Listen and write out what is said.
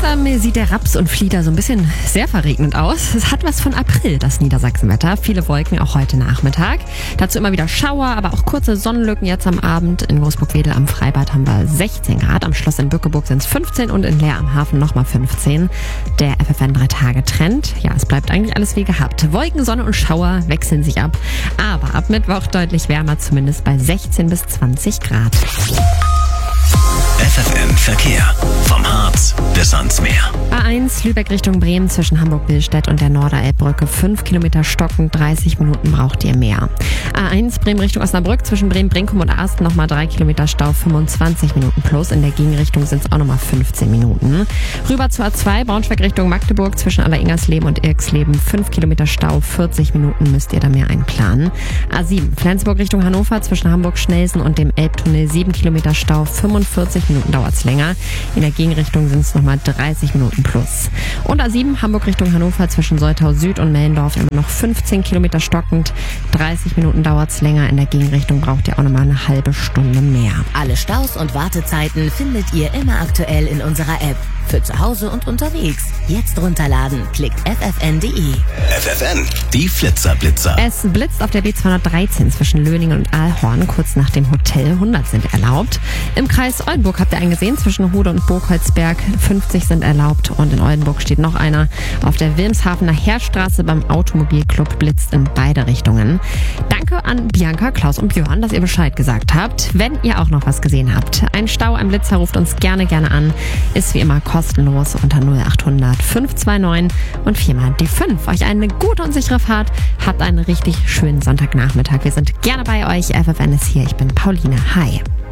Langsam sieht der Raps und Flieder so ein bisschen sehr verregnet aus. Es hat was von April, das Niedersachsenwetter. Viele Wolken auch heute Nachmittag. Dazu immer wieder Schauer, aber auch kurze Sonnenlücken jetzt am Abend. In Großburg-Wedel am Freibad haben wir 16 Grad. Am Schloss in Bückeburg sind es 15 und in Leer am Hafen nochmal 15. Der FFN 3-Tage-Trend. Ja, es bleibt eigentlich alles wie gehabt. Wolken, Sonne und Schauer wechseln sich ab. Aber ab Mittwoch deutlich wärmer, zumindest bei 16 bis 20 Grad. FFN Verkehr. Vom Harz bis ans Meer. A1 Lübeck Richtung Bremen zwischen Hamburg-Billstedt und der Norderelbbrücke. 5 Kilometer stockend, 30 Minuten braucht ihr mehr. A1 Bremen Richtung Osnabrück zwischen Bremen-Brinkum und Asten nochmal 3 Kilometer Stau, 25 Minuten plus. In der Gegenrichtung sind es auch nochmal 15 Minuten. Rüber zur A2 Braunschweig Richtung Magdeburg zwischen Aller-Ingersleben und Irksleben. 5 Kilometer Stau, 40 Minuten müsst ihr da mehr einplanen. A7 Flensburg Richtung Hannover zwischen Hamburg-Schnelsen und dem Elbtunnel. 7 Kilometer Stau, 45 Minuten dauert es länger. In der Gegenrichtung sind es nochmal 30 Minuten plus. Und A7 Hamburg Richtung Hannover zwischen Soltau Süd und Mellendorf immer noch 15 Kilometer stockend. 30 Minuten dauert es länger. In der Gegenrichtung braucht ihr auch nochmal eine halbe Stunde mehr. Alle Staus und Wartezeiten findet ihr immer aktuell in unserer App. Für zu Hause und unterwegs. Jetzt runterladen. Klickt ffn.de. FFN, die Flitzerblitzer. Es blitzt auf der B213 zwischen Löningen und Aalhorn. Kurz nach dem Hotel 100 sind erlaubt. Im Kreis Oldenburg habt ihr einen gesehen zwischen Hude und Burgholzberg. 50 sind erlaubt. Und in Oldenburg steht noch einer. Auf der Wilmshafener Heerstraße beim Automobilclub blitzt in beide Richtungen. Danke an Bianca, Klaus und Björn, dass ihr Bescheid gesagt habt. Wenn ihr auch noch was gesehen habt. Ein Stau, ein Blitzer, ruft uns gerne an. Ist wie immer kostenlos unter 0800 529 und 4 mal die 5. Euch eine gute und sichere Fahrt. Habt einen richtig schönen Sonntagnachmittag. Wir sind gerne bei euch. FFN ist hier. Ich bin Pauline. Hi.